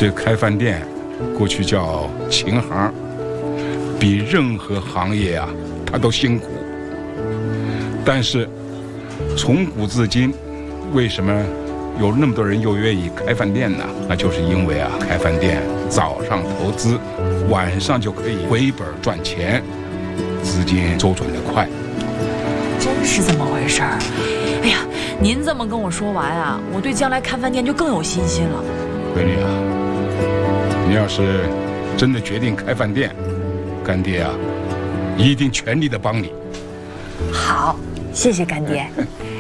这开饭店，过去叫琴行，比任何行业啊，它都辛苦。但是从古至今，为什么有那么多人又愿意开饭店呢？那就是因为啊，开饭店早上投资，晚上就可以回本赚钱，资金周转得快。 真是这么回事儿。哎呀，您这么跟我说完啊，我对将来开饭店就更有信心了。 闺女啊，你要是真的决定开饭店，干爹啊，一定全力的帮你。 好，谢谢干爹。